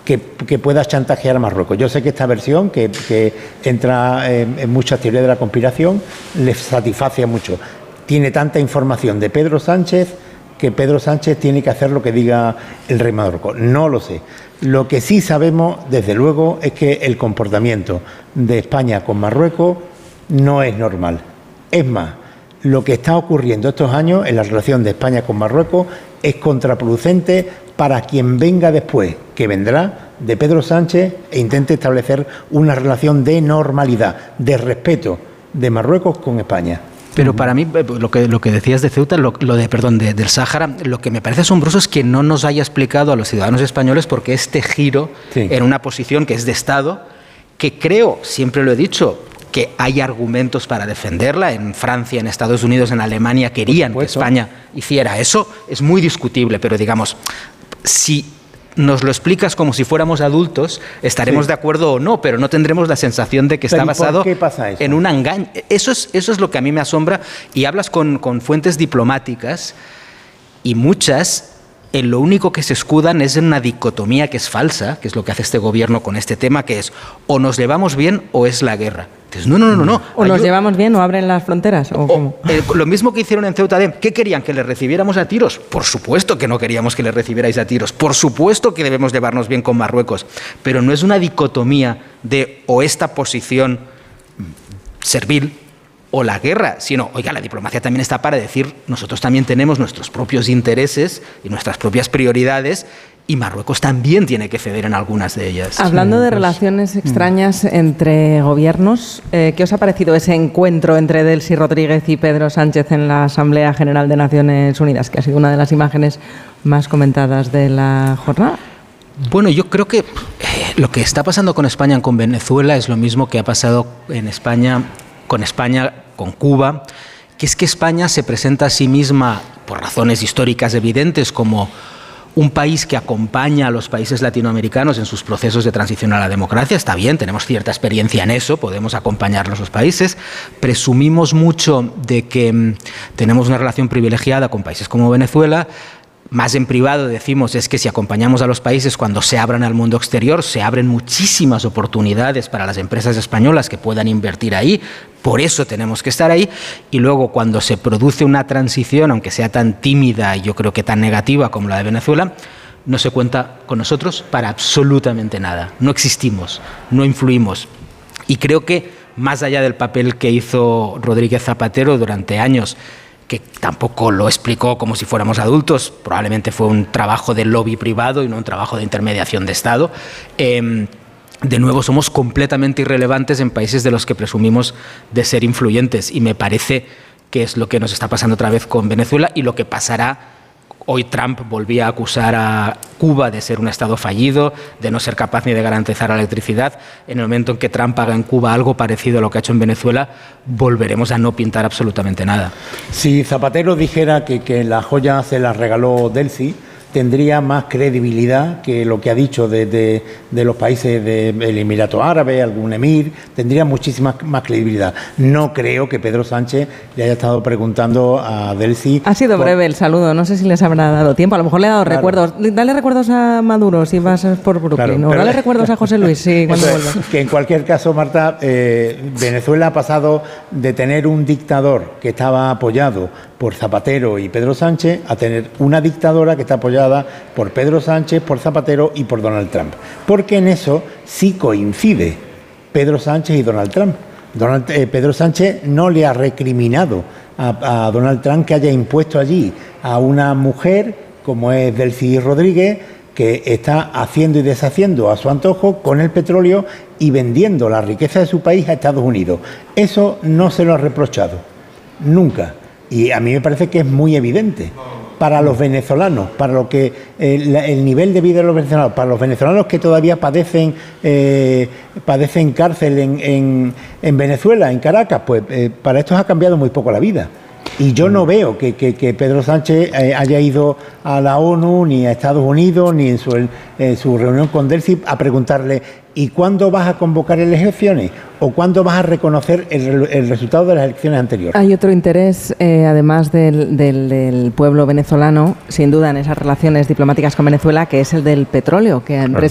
que pueda chantajear a Marruecos. Yo sé que esta versión, que entra en muchas teorías de la conspiración, les satisface mucho. Tiene tanta información de Pedro Sánchez que Pedro Sánchez tiene que hacer lo que diga el rey Marruecos. No lo sé. Lo que sí sabemos, desde luego, es que el comportamiento de España con Marruecos no es normal. Es más, lo que está ocurriendo estos años en la relación de España con Marruecos es contraproducente para quien venga después, que vendrá de Pedro Sánchez e intente establecer una relación de normalidad, de respeto de Marruecos con España. Pero para mí, lo que decías de Ceuta, del Sáhara, lo que me parece asombroso es que no nos haya explicado a los ciudadanos españoles por qué este giro en una posición que es de Estado, que creo, siempre lo he dicho, que hay argumentos para defenderla. En Francia, en Estados Unidos, en Alemania querían que España hiciera eso. Es muy discutible, pero digamos, si nos lo explicas como si fuéramos adultos, estaremos de acuerdo o no, pero no tendremos la sensación de que está basado en un engaño. Eso es lo que a mí me asombra. Y hablas con fuentes diplomáticas y muchas, en lo único que se escudan es en una dicotomía que es falsa, que es lo que hace este gobierno con este tema, que es o nos llevamos bien o es la guerra. Entonces, no. O nos llevamos bien o abren las fronteras. Lo mismo que hicieron en Ceuta. ¿Qué querían? ¿Que les recibiéramos a tiros? Por supuesto que no queríamos que les recibierais a tiros. Por supuesto que debemos llevarnos bien con Marruecos. Pero no es una dicotomía de o esta posición servil o la guerra, sino, oiga, la diplomacia también está para decir, nosotros también tenemos nuestros propios intereses y nuestras propias prioridades, y Marruecos también tiene que ceder en algunas de ellas. Hablando de relaciones extrañas entre gobiernos, ¿qué os ha parecido ese encuentro entre Delcy Rodríguez y Pedro Sánchez en la Asamblea General de Naciones Unidas, que ha sido una de las imágenes más comentadas de la jornada? Bueno, yo creo que lo que está pasando con España con Venezuela es lo mismo que ha pasado en España, con Cuba, que es que España se presenta a sí misma, por razones históricas evidentes, como un país que acompaña a los países latinoamericanos en sus procesos de transición a la democracia. Está bien, tenemos cierta experiencia en eso, podemos acompañar a los países. Presumimos mucho de que tenemos una relación privilegiada con países como Venezuela. Más en privado decimos es que si acompañamos a los países cuando se abran al mundo exterior, se abren muchísimas oportunidades para las empresas españolas que puedan invertir ahí. Por eso tenemos que estar ahí. Y luego, cuando se produce una transición, aunque sea tan tímida y yo creo que tan negativa como la de Venezuela, no se cuenta con nosotros para absolutamente nada. No existimos, no influimos. Y creo que, más allá del papel que hizo Rodríguez Zapatero durante años, que tampoco lo explicó como si fuéramos adultos, probablemente fue un trabajo de lobby privado y no un trabajo de intermediación de Estado, de nuevo somos completamente irrelevantes en países de los que presumimos de ser influyentes, y me parece que es lo que nos está pasando otra vez con Venezuela y lo que pasará. Hoy Trump volvía a acusar a Cuba de ser un Estado fallido, de no ser capaz ni de garantizar la electricidad. En el momento en que Trump haga en Cuba algo parecido a lo que ha hecho en Venezuela, volveremos a no pintar absolutamente nada. Si Zapatero dijera que la joya se la regaló Delcy, tendría más credibilidad que lo que ha dicho de los países del Emirato Árabe, algún emir, tendría muchísima más credibilidad. No creo que Pedro Sánchez le haya estado preguntando a Delcy. Ha sido breve el saludo, no sé si les habrá dado tiempo, a lo mejor le ha dado recuerdos. Dale recuerdos a Maduro si vas por Brooklyn, o dale recuerdos a José Luis cuando vuelva. Que en cualquier caso, Marta, Venezuela ha pasado de tener un dictador que estaba apoyado por Zapatero y Pedro Sánchez a tener una dictadora que está apoyada por Pedro Sánchez, por Zapatero y por Donald Trump. Porque en eso sí coincide Pedro Sánchez y Donald Trump. Pedro Sánchez no le ha recriminado a Donald Trump que haya impuesto allí a una mujer como es Delcy Rodríguez, que está haciendo y deshaciendo a su antojo con el petróleo y vendiendo la riqueza de su país a Estados Unidos. Eso no se lo ha reprochado, nunca. Y a mí me parece que es muy evidente para los venezolanos, para lo que el nivel de vida de los venezolanos, para los venezolanos que todavía padecen cárcel en Venezuela, en Caracas, pues para estos ha cambiado muy poco la vida. Y yo no veo que Pedro Sánchez haya ido a la ONU, ni a Estados Unidos, ni en su reunión con Delcy a preguntarle ¿y cuándo vas a convocar elecciones? ¿O cuándo vas a reconocer el resultado de las elecciones anteriores? Hay otro interés, además del pueblo venezolano, sin duda en esas relaciones diplomáticas con Venezuela, que es el del petróleo, que